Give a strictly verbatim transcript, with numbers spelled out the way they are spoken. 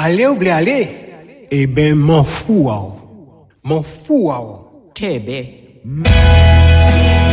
Allez ou voulez aller? Eh ben, m'en fous, m'en fous, Tebe.